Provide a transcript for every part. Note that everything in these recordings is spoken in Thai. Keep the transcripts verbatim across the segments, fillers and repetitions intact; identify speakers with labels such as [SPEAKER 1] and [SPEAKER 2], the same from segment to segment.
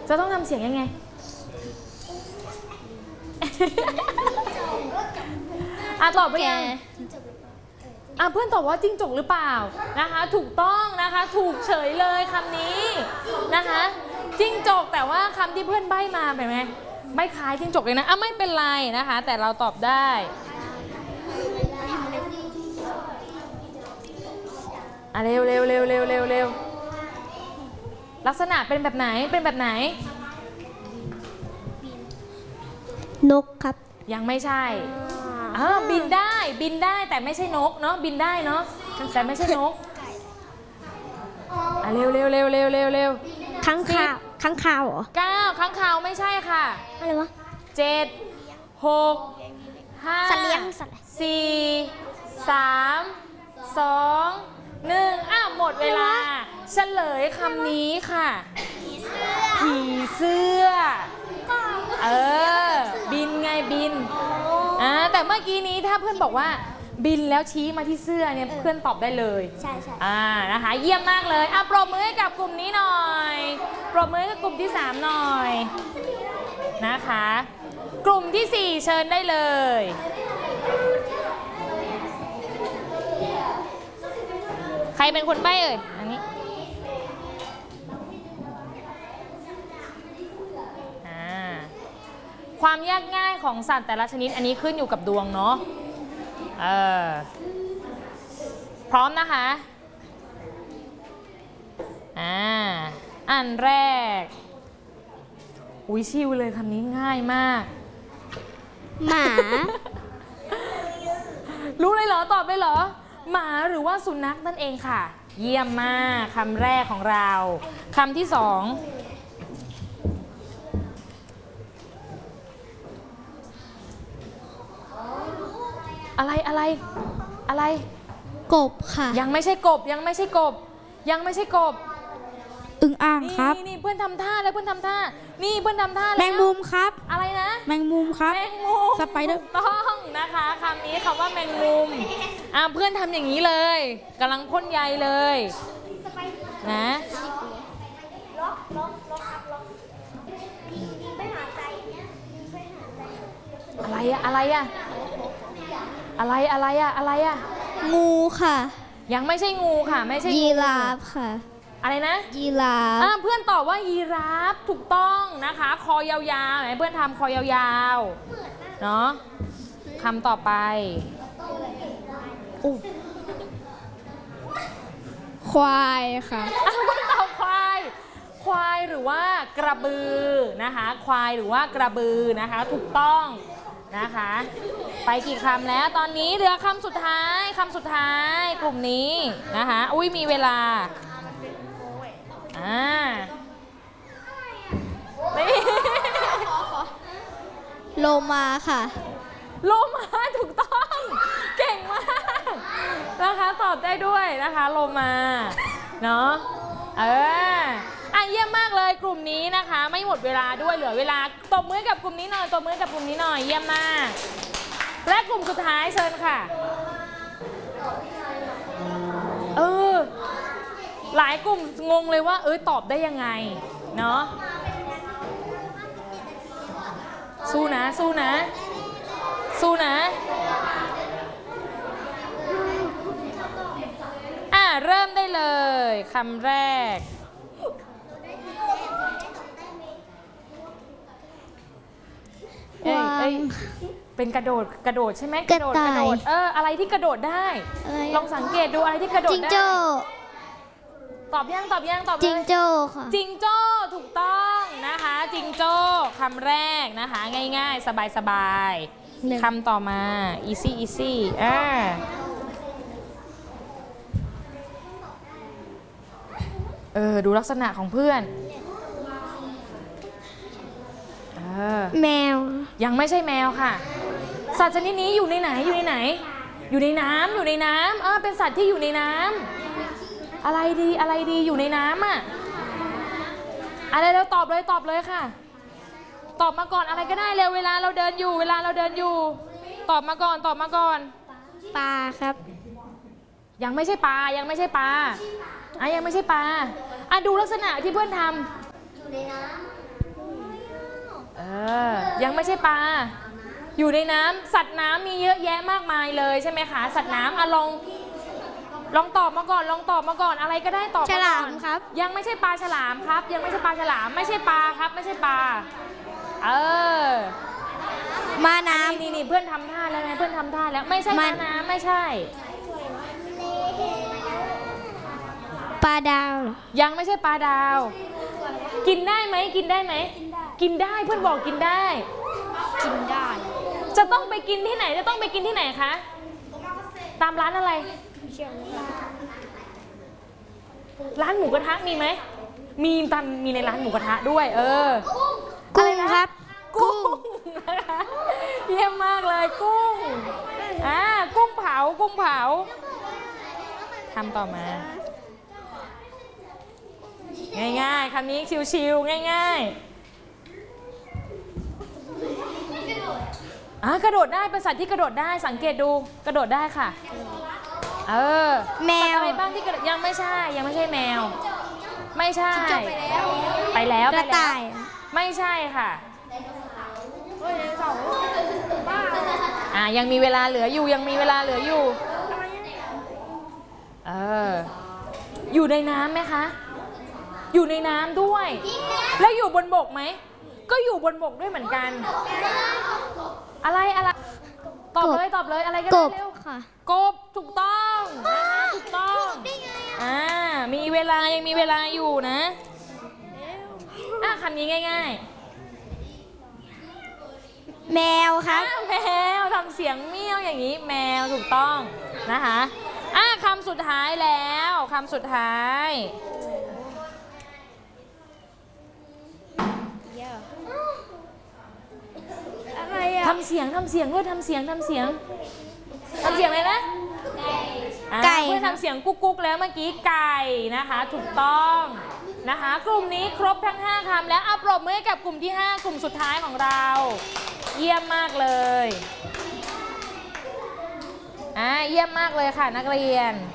[SPEAKER 1] จะต้องทำเสียงยังไง อ่ะตอบไปยังอ่ะเพื่อนตอบว่าจิ้งจกหรือเปล่านะคะถูกต้องนะคะถูกเฉยเลยคำนี้นะคะจิ้งจกแต่ว่าคำที่เพื่อนใบ้มาเป็นไงไม่คล้ายจิ้งจกเลยนะอ่ะไม่เป็นไรนะคะแต่เราตอบได้อ่ะเร็วเร็วเร็วเร็วเร็วเร็วลักษณะเป็นแบบไหนเป็นแบบไหน
[SPEAKER 2] นกครับ
[SPEAKER 1] ยังไม่ใช่เออบินได้บินได้แต่ไม่ใช่นกเนาะบินได้เนาะแต่ไม่ใช่นกอ่ะเร็วเร็วเร็วเร็วเร็วเร็ว
[SPEAKER 2] ค้างคาวค้างคาวเหรอ
[SPEAKER 1] เก้าค้างคาวไม่ใช่ค่ะ
[SPEAKER 2] อะไรวะ
[SPEAKER 1] เจ็ดหกห้า
[SPEAKER 2] สัตว์เลี้ยงสัตว์
[SPEAKER 1] สี่สามสองหนึ่งอ่ะหมดเวลาเฉลยคำนี้ค่ะผีเสื้อเออบินไงบินอ่าแต่เมื่อกี้นี้ถ้าเพื่อนบอกว่าบินแล้วชี้มาที่เสื้อเนี่ยเพื่อนตอบได้เลย
[SPEAKER 2] ใช่ใช่
[SPEAKER 1] อ่านะคะเยี่ยมมากเลยอ่ะปรบมือให้กับกลุ่มนี้หน่อยปรบมือให้กับกลุ่มที่สามหน่อยนะคะกลุ่มที่สี่เชิญได้เลยใครเป็นคนใบ้เอ่ยอันนี้ความยากง่ายของสัตว์แต่ละชนิดอันนี้ขึ้นอยู่กับดวงเนาะเออพร้อมนะคะอ่าอันแรกอุ้ยชิวเลยคำนี้ง่ายมาก
[SPEAKER 2] หมา
[SPEAKER 1] รู้เลยเหรอตอบเลยเหรอหมาหรือว่าสุนัขนั่นเองค่ะเยี่ยมมากคำแรกของเราคำที่สองอะไรอะไรอะไร
[SPEAKER 2] กบค่ะ
[SPEAKER 1] ยังไม่ใช่กบยังไม่ใช่กบยังไม่ใช่กบ
[SPEAKER 2] อึ่งอ่างครับ
[SPEAKER 1] นี่นี่เพื่อนทำท่าแล้วเพื่อนทำท่านี่เพื่อนทำท่าแล้ว
[SPEAKER 2] แมงมุมครับ
[SPEAKER 1] อะไรนะ
[SPEAKER 2] แมงมุมครับ
[SPEAKER 1] แมงมุม
[SPEAKER 2] สไปเดอร์
[SPEAKER 1] ถูกต้องนะคะคำนี้คำว่าแมงมุมอ่ะเพื่อนทำอย่างนี้เลยกำลังพ่นใยเลยนะอะไรอะอะไรอะอะไรอะไรอะอะไรอะ
[SPEAKER 2] งูค่ะ
[SPEAKER 1] ยังไม่ใช่งูค่ะไม่ใช่
[SPEAKER 2] ยีราฟค่ะ
[SPEAKER 1] อะไรนะ
[SPEAKER 2] ยีราฟ
[SPEAKER 1] อ่ะเพื่อนตอบว่ายีราฟถูกต้องนะคะคอยาวๆไหนเพื่อนทำคอยาวๆเนาะคำต่อไปอู้
[SPEAKER 2] ควายค่ะ
[SPEAKER 1] อ่ะเพื่อนตอบควายควายหรือว่ากระบือนะคะควายหรือว่ากระบือนะคะถูกต้องนะคะไปกี่คำแล้วตอนนี้เหลือคำสุดท้ายคำสุดท้ายกลุ่มนี้นะคะอุ้ยมีเวลาอ่า
[SPEAKER 2] โลมาค่ะ
[SPEAKER 1] โลมาถูกต้องเก่งมากนะคะตอบได้ด้วยนะคะโลมาเนาะเอออ่ะเยี่ยมมากเลยกลุ่มนี้นะคะไม่หมดเวลาด้วยเหลือเวลาตบมือกับกลุ่มนี้หน่อยตบมือกับกลุ่มนี้หน่อยเยี่ยมมากและกลุ่มสุดท้ายเชิญค่ะเออหลายกลุ่มงงเลยว่าเออตอบได้ยังไงเนาะสู้นะสู้นะสู้นะอ่ะเริ่มได้เลยคำแรกเอ้ยเอ้ยเป็นกระโดดกระโดดใช่ไหมกระโดดกระโดดเอออะไรที่กระโดดได้ลองสังเกตดูอะไรที่กระโดดได้จิงโจ้ตอบยังตอบยังตอบเลย
[SPEAKER 2] จิงโจ้ค่ะ
[SPEAKER 1] จิงโจ้ถูกต้องนะคะจิงโจ้คำแรกนะคะง่ายๆสบายๆคำต่อมา easy easy อ่าเออดูลักษณะของเพื่อน
[SPEAKER 2] แมว
[SPEAKER 1] ยังไม่ใช่แมวค่ะสัตว์ชนิดนี้อยู่ในไหนอยู่ในไหนอยู่ในน้ำอยู่ในน้ำเออเป็นสัตว์ที่อยู่ในน้ำอะไรดีอะไรดีอยู่ในน้ำอ่ะอะไรเราตอบเลยตอบเลยค่ะตอบมาก่อนอะไรก็ได้เร็วเวลาเราเดินอยู่เวลาเราเดินอยู่ตอบมาก่อนตอบมาก่อน
[SPEAKER 2] ปลาครับ
[SPEAKER 1] ยังไม่ใช่ปลายังไม่ใช่ปลาอ่ะยังไม่ใช่ปลาอ่ะดูลักษณะที่เพื่อนทำอยู่ในน้ออยังไม่ใช่ปลาอยู่ในน้ำสัตว์น้ำมีเยอะแยะมากมายเลยใช่ไหมคะสัตว์น้ำอะลองลองตอบมาก่อนลองตอบมาก่อนอะไรก็ได้ตอบมาก่อน
[SPEAKER 2] ฉลามครับ
[SPEAKER 1] ยังไม่ใช่ปลาฉลามครับยังไม่ใช่ปลาฉลามไม่ใช่ปลาครับไม่ใช่ปลาเออ
[SPEAKER 2] มาน้
[SPEAKER 1] นี่นี่เพื่อนทำท่าแล้วไงเพื่อนทำท่าแล้วไม่ใช่
[SPEAKER 2] มั
[SPEAKER 1] ม้าน น้ำไม่ใช่
[SPEAKER 2] ำปลาดาวเหรอ
[SPEAKER 1] ยังไม่ใช่ปลาดาว กินได้ไหมกินได้ไหมกินได้เพื่อนบอกกินได้
[SPEAKER 2] กินได้
[SPEAKER 1] จะต้องไปกินที่ไหนจะต้องไปกินที่ไหนคะตามร้านอะไรร้านหมูกระทะมีไหมมีตามมีในร้านหมูกระทะด้วย เออ
[SPEAKER 2] กุ้งครับ
[SPEAKER 1] กุ้งนะคะเยี่ยมมากเลยกุ้งอ่ากุ้งเผากุ้งเผาทำต่อมา ง่ายๆคำนี้ชิวๆง่ายๆอ่ะกระโดดได้เป็นสัตว์ที่กระโดดได้สังเกตดูกระโดดได้ค่ะเออ
[SPEAKER 2] แมว
[SPEAKER 1] อะไรบ้างที่กระโดดยังไม่ใช่ยังไม่ใช่แมวไม่ใช่ไปแล้ว
[SPEAKER 2] ก
[SPEAKER 1] ไประ แล้ว
[SPEAKER 2] ต่าย
[SPEAKER 1] ไม่ใช่ค่ะอ่ะยังมีเวลาเหลืออยู่ยังมีเวลาเหลืออยู่เอออยู่ในน้ำไหมคะอยู่ในน้ำด้วยแล้วอยู่บนบกไหมก็อยู่บนบกด้วยเหมือนกันอะไรอะไรตอบเลยตอบเลยอะไรก็
[SPEAKER 2] ก
[SPEAKER 1] ได้
[SPEAKER 2] บ
[SPEAKER 1] เร็ว
[SPEAKER 2] ค่ะ
[SPEAKER 1] กบถูกต้องนะคะถูกต้องอ่ามีเวลายังมีเวลาอยู่นะอ่ะคำนี้ง่ายๆ
[SPEAKER 2] แมวครับ
[SPEAKER 1] อ่ะแมวทำเสียงเมี้ยวอย่างนี้แมวถูกต้องนะคะอ่ะคำสุดท้ายแล้วคำสุดท้าย
[SPEAKER 2] อะไรอะ
[SPEAKER 1] ทำเสียงทำเสียงด้วยทำเสียงทำเสียงทำเสียงอะไรนะอ่ะ
[SPEAKER 2] ไก่
[SPEAKER 1] เพื่อนทำเสียงกุ๊กกุ๊กแล้วเมื่อกี้ไก่นะคะถูกต้องนะคะกลุ่มนี้ครบทั้งห้าคำแล้วเอาปรบมือให้กับกลุ่มที่ห้ากลุ่มสุดท้ายของเราเยี่ยมมากเลยอ่าเยี่ยมมากเลยค่ะนักเรียน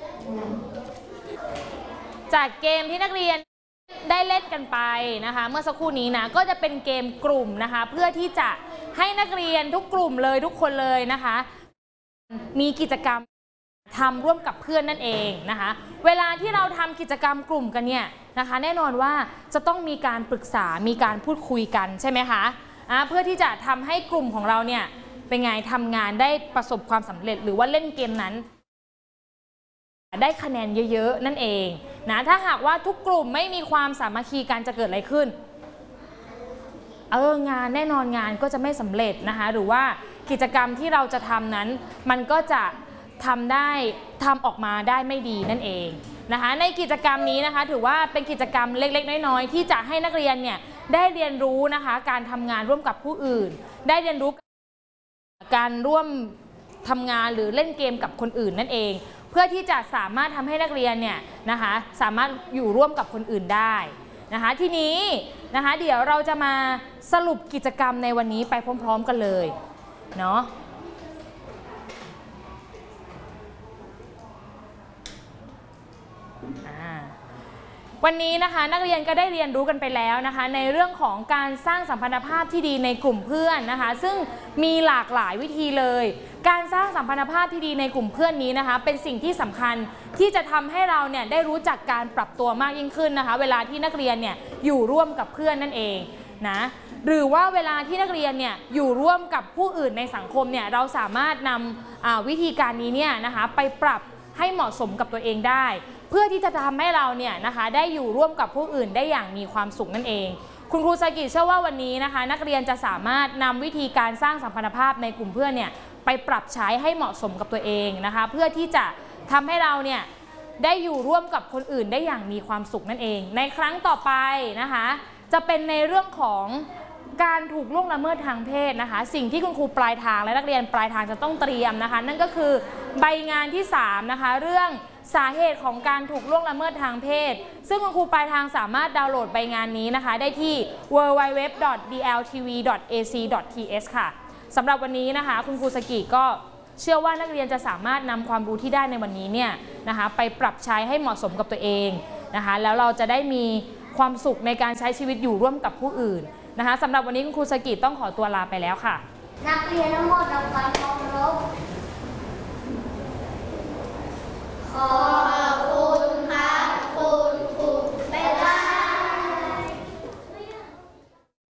[SPEAKER 1] จากเกมที่นักเรียนได้เล่นกันไปนะคะเมื่อสักครู่นี้นะก็จะเป็นเกมกลุ่มนะคะเพื่อที่จะให้นักเรียนทุกกลุ่มเลยทุกคนเลยนะคะมีกิจกรรมทำร่วมกับเพื่อนนั่นเองนะคะเวลาที่เราทำกิจกรรมกลุ่มกันเนี่ยนะคะแน่นอนว่าจะต้องมีการปรึกษามีการพูดคุยกันใช่ไหมคะอ่าเพื่อที่จะทำให้กลุ่มของเราเนี่ยเป็นไงทำงานได้ประสบความสำเร็จหรือว่าเล่นเกมนั้นได้คะแนนเยอะๆนั่นเองนะถ้าหากว่าทุกกลุ่มไม่มีความสามัคคีกันจะเกิดอะไรขึ้นเอองานแน่นอนงานก็จะไม่สำเร็จนะคะหรือว่ากิจกรรมที่เราจะทำนั้นมันก็จะทำได้ทำออกมาได้ไม่ดีนั่นเองนะคะในกิจกรรมนี้นะคะถือว่าเป็นกิจกรรมเล็กๆน้อยๆที่จะให้นักเรียนเนี่ยได้เรียนรู้นะคะการทำงานร่วมกับผู้อื่นได้เรียนรู้การร่วมทำงานหรือเล่นเกมกับคนอื่นนั่นเองเพื่อที่จะสามารถทำให้นักเรียนเนี่ยนะคะสามารถอยู่ร่วมกับคนอื่นได้นะคะทีนี้นะคะเดี๋ยวเราจะมาสรุปกิจกรรมในวันนี้ไปพร้อมๆกันเลยเนาะวันนี้นะคะนักเรียนก็ได้เรียนรู้กันไปแล้วนะคะในเรื่องของการสร้างสัมพันธภาพที่ดีในกลุ่มเพื่อนนะคะซึ่งมีหลากหลายวิธีเลยการสร้างสัมพันธภาพที่ดีในกลุ่มเพื่อนนี้นะคะเป็นสิ่งที่สำคัญที่จะทำให้เราเนี่ยได้รู้จักการปรับตัวมากยิ่งขึ้นนะคะเวลาที่นักเรียนเนี่ยอยู่ร่วมกับเพื่อนนั่นเองนะหรือว่าเวลาที่นักเรียนเนี่ยอยู่ร่วมกับผู้อื่นในสังคมเนี่ยเราสามารถนำวิธีการนี้เนี่ยนะคะไปปรับให้เหมาะสมกับตัวเองได้เพื่อที่จะทำให้เราเนี่ยนะคะได้อยู่ร่วมกับผู้อื่นได้อย่างมีความสุขนั่นเองคุณครูสากิเชื่อว่าวันนี้นะคะนักเรียนจะสามารถนำวิธีการสร้างสัมพันธภาพในกลุ่มเพื่อนเนี่ยไปปรับใช้ให้เหมาะสมกับตัวเองนะคะเพื่อที่จะทำให้เราเนี่ยได้อยู่ร่วมกับคนอื่นได้อย่างมีความสุขนั่นเองในครั้งต่อไปนะคะจะเป็นในเรื่องของการถูกล่วงละเมิดทางเพศนะคะสิ่งที่คุณครูปลายทางและนักเรียนปลายทางจะต้องเตรียมนะคะนั่นก็คือใบงานที่สามนะคะเรื่องสาเหตุของการถูกล่วงละเมิดทางเพศซึ่งคุณครูปลายทางสามารถดาวน์โหลดใบงานนี้นะคะได้ที่ ดับเบิลยู ดับเบิลยู ดับเบิลยู ดอท ดี แอล ที วี ดอท เอ ซี ดอท ที เอช ค่ะสำหรับวันนี้นะคะคุณครูสกิก็เชื่อว่านักเรียนจะสามารถนำความรู้ที่ได้ในวันนี้เนี่ยนะคะไปปรับใช้ให้เหมาะสมกับตัวเองนะคะแล้วเราจะได้มีความสุขในการใช้ชีวิตอยู่ร่วมกับผู้อื่นนะคะสำหรับวันนี้คุณครูสกิต้องขอตัวลาไปแล้วค่ะ
[SPEAKER 3] นักเรียนทั้งหมดทำการเคารพ